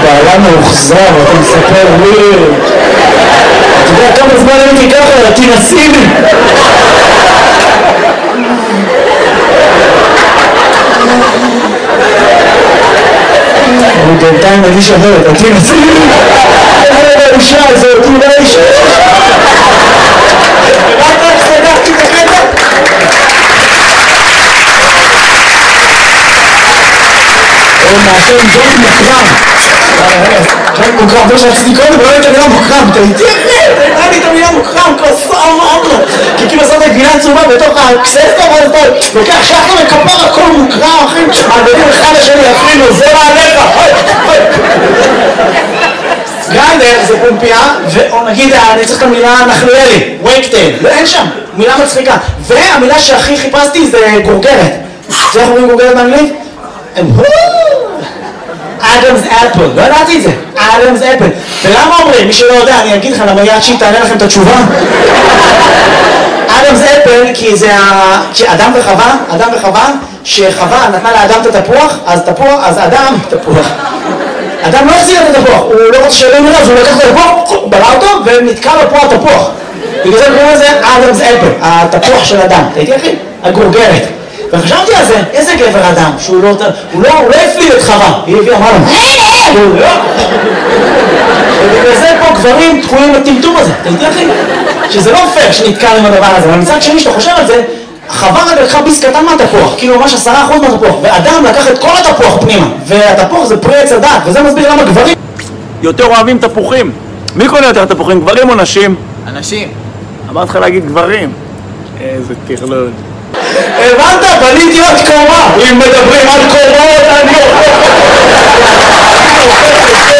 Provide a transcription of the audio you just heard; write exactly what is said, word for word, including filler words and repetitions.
בעלה מאוחזר, אתה מספר לי. אתה יודע כמה זמן הייתי ככה, תנסי לי. אני בינתיים מרגיש אחרת, תנסי לי. איזה האישה הזאת, אולי האישה. רק רק סגרתי את הקטע. נעשה עם ג'ון מוקרם. ג'ון מוקרם, זה שרציתי קודם, ולא הייתה מילה מוקרם. אתה איתי אחרי, אתה הייתה לי את המילה מוקרם, כוסה אמרו. כי כאילו עושה את הגבינה צהובה בתוך הקססטה, ואז אתה לוקח שחר וכפר הכל מוקרם, אחים. העבדים אחד השני אפילו, זה מעליך. גרנדר זה פומפיה, או נגיד, אני צריך את המילה נחליאלי, וייקטייל, ואין שם, מילה מצחיקה. והמילה שהכי חיפשתי זה גורגרת. זה איך אומרים גורגרת באנגלית? אדמס אפל, לא ידעתי את זה, אדמס אפל. ולמה אומרים? מי שלא יודע, אני אגיד לך למה יד שהיא תענה לכם את התשובה. אדמס אפל, כי זה אדם וחווה, אדם וחווה, שחווה נתנה לאדם את התפוח, אז תפוח, אז אדם, תפוח. אדם לא החזיר את התפוח, הוא לא רוצה שלום אליו, אז הוא לקח את התפוח, בלע אותו ונתקע לו פה התפוח. בגלל זה קוראים לזה אדמס אפל, התפוח של אדם. תהייתי אחי? הגורגרת. וחשבתי על זה, איזה גבר אדם, שהוא לא, הוא לא, הוא לא הפליל את חווה, היא הביאה, אמרה לו, הוא לא. ובגלל זה פה גברים תקועים בטמטום הזה, אתה יודע אחי? שזה לא פייר שנתקע עם הדבר הזה, אבל מצד שני שאתה חושב על זה, חווה רק לקחה ביס קטן מהתפוח, כאילו ממש עשרה אחוז מהתפוח, ואדם לקח את כל התפוח פנימה, והתפוח זה פרי עץ הדעת, וזה מסביר למה גברים יותר אוהבים תפוחים. מי קונה יותר תפוחים, גברים או נשים? אנשים. אמרת לך להגיד גברים. איזה תכלול. הבנת? בניתי עוד קומה. אם מדברים על קומות, אני אוכל